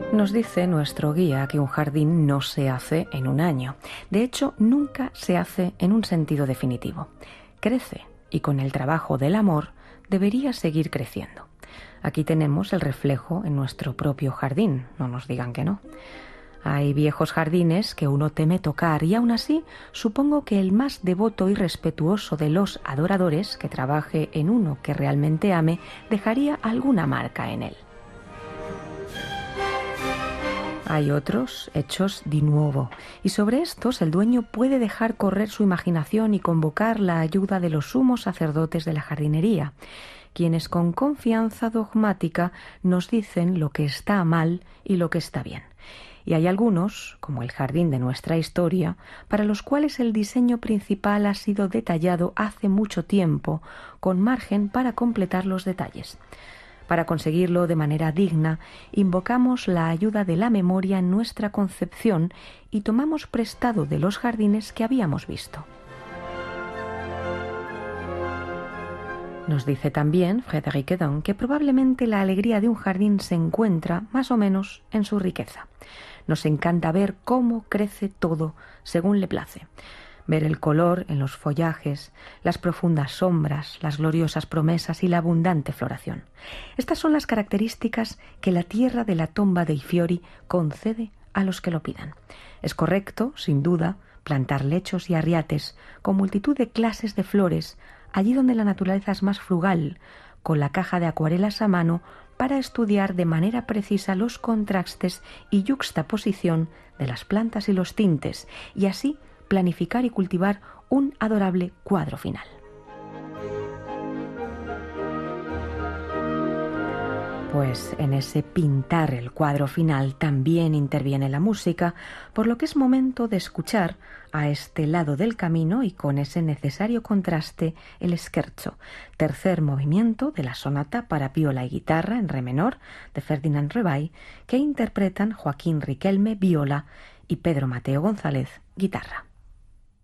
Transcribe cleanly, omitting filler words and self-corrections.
Nos dice nuestro guía que un jardín no se hace en un año. De hecho, nunca se hace en un sentido definitivo. Crece y con el trabajo del amor debería seguir creciendo. Aquí tenemos el reflejo en nuestro propio jardín, no nos digan que no. Hay viejos jardines que uno teme tocar y aún así supongo que el más devoto y respetuoso de los adoradores que trabaje en uno que realmente ame dejaría alguna marca en él. Hay otros hechos de nuevo, y sobre estos el dueño puede dejar correr su imaginación y convocar la ayuda de los sumos sacerdotes de la jardinería, quienes con confianza dogmática nos dicen lo que está mal y lo que está bien. Y hay algunos, como el jardín de nuestra historia, para los cuales el diseño principal ha sido detallado hace mucho tiempo, con margen para completar los detalles. Para conseguirlo de manera digna, invocamos la ayuda de la memoria en nuestra concepción y tomamos prestado de los jardines que habíamos visto. Nos dice también Frédéric Edon que probablemente la alegría de un jardín se encuentra, más o menos, en su riqueza. Nos encanta ver cómo crece todo según le place. Ver el color en los follajes, las profundas sombras, las gloriosas promesas y la abundante floración. Estas son las características que la tierra de la tomba dei Fiori concede a los que lo pidan. Es correcto, sin duda, plantar lechos y arriates con multitud de clases de flores allí donde la naturaleza es más frugal, con la caja de acuarelas a mano para estudiar de manera precisa los contrastes y yuxtaposición de las plantas y los tintes, y así planificar y cultivar un adorable cuadro final. Pues en ese pintar el cuadro final también interviene la música, por lo que es momento de escuchar a este lado del camino y con ese necesario contraste el scherzo, tercer movimiento de la sonata para viola y guitarra en re menor de Ferdinand Rebay, que interpretan Joaquín Riquelme, viola, y Pedro Mateo González, guitarra.